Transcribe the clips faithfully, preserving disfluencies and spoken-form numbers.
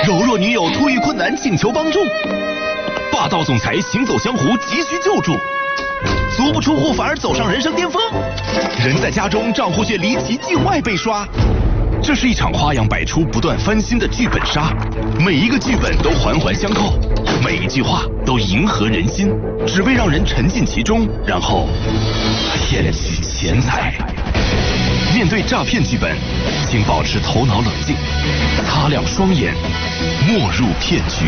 柔弱女友突遇困难请求帮助，霸道总裁行走江湖急需救助，足不出户反而走上人生巅峰，人在家中账户却离奇境外被刷。这是一场花样百出、不断翻新的剧本杀，每一个剧本都环环相扣，每一句话都迎合人心，只为让人沉浸其中，然后骗取钱财。面对诈骗剧本，请保持头脑冷静，擦亮双眼，莫入骗局。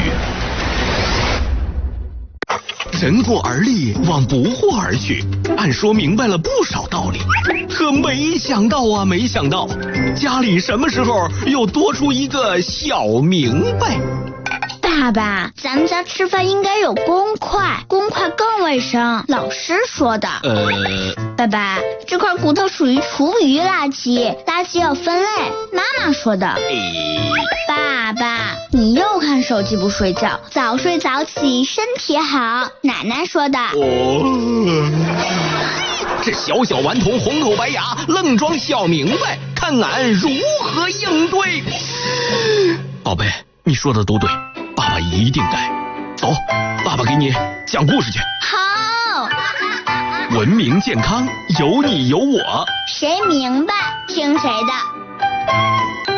人过而立，往不惑而去，按说明白了不少道理，可没想到啊，没想到家里什么时候又多出一个小明白。 爸爸，咱们家吃饭应该有公筷，公筷更卫生，老师说的。 呃， 爸爸，这块骨头属于厨余垃圾，垃圾要分类，妈妈说的。爸爸，你又看手机不睡觉，早睡早起身体好，奶奶说的。 哦，这小小顽童红口白牙，愣装小明白，看俺如何应对。宝贝，你说的都对，爸爸一定改。走，爸爸给你讲故事去。 好。 文明健康，有你有我， 谁明白听谁的。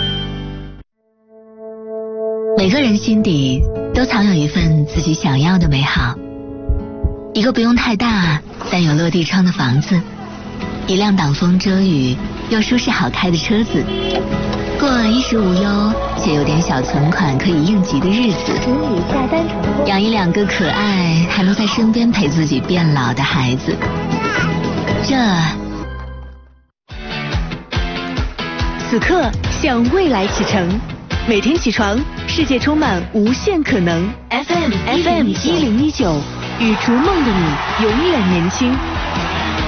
每个人心底都藏有一份自己想要的美好，一个不用太大但有落地窗的房子，一辆挡风遮雨又舒适好开的车子，过衣食无忧且有点小存款可以应急的日子，养一两个可爱还能在身边陪自己变老的孩子，这此刻向未来启程，每天起床，世界充满无限可能。F M F M 一零一九，与逐梦的你永远年轻。